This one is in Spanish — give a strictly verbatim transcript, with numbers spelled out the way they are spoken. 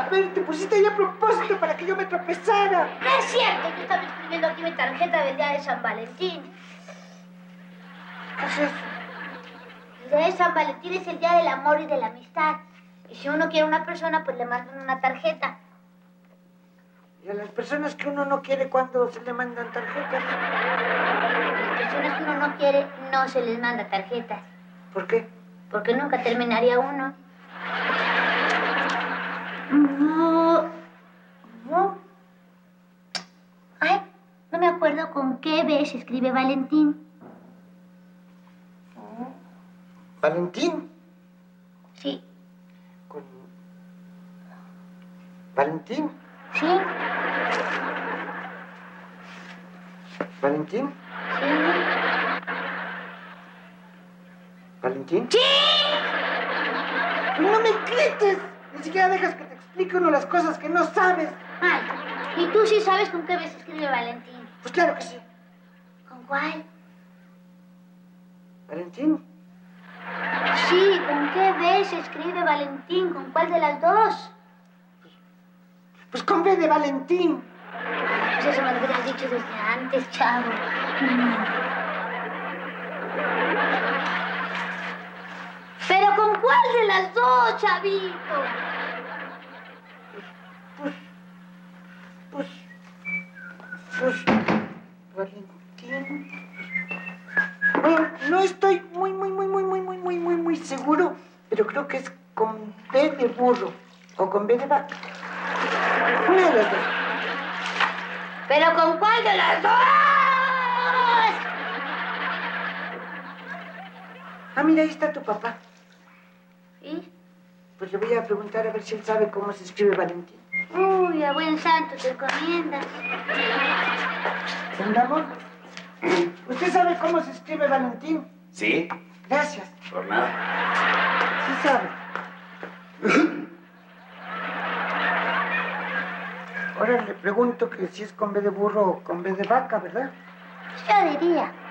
ver, te pusiste ahí a propósito para que yo me tropezara. No es cierto, yo estaba escribiendo aquí mi tarjeta del día de San Valentín. ¿Qué es eso? El día de San Valentín es el día del amor y de la amistad. Y si uno quiere a una persona, pues le mandan una tarjeta. Y a las personas que uno no quiere, ¿cuándo se le mandan tarjetas? A las personas que uno no quiere, no se les manda tarjetas. ¿Por qué? Porque nunca terminaría uno. No. ¿No? Ay, no me acuerdo con qué B se escribe Valentín. ¿Valentín? Sí. ¿Con Valentín? ¿Sí? ¿Valentín? Sí. ¿Valentín? ¡Sí! ¡No me grites! Ni siquiera dejas que te explique uno las cosas que no sabes. Ay, ¿y tú sí sabes con qué B se escribe Valentín? Pues claro que sí. ¿Con cuál? ¿Valentín? Sí, ¿con qué B se escribe Valentín? ¿Con cuál de las dos? Pues con B de Valentín. Pues eso me lo hubieras dicho desde antes, chavo. ¿Pero con cuál de las dos, chavito? Pues, pues, pues, Valentín. Bueno, no estoy muy, muy, muy, muy, muy, muy, muy, muy, muy seguro, pero creo que es con B de burro o con B de vaca. Una de las dos. ¿Pero con cuál de las dos? Ah, mira, ahí está tu papá. ¿Sí? Pues le voy a preguntar a ver si él sabe cómo se escribe Valentín. Uy, a buen santo te encomiendas. ¿Don Ramón? ¿Usted sabe cómo se escribe Valentín? Sí, Gracias. por nada. Sí sabe. Ahora le pregunto que si es con B de burro o con B de vaca, ¿verdad? Yo diría.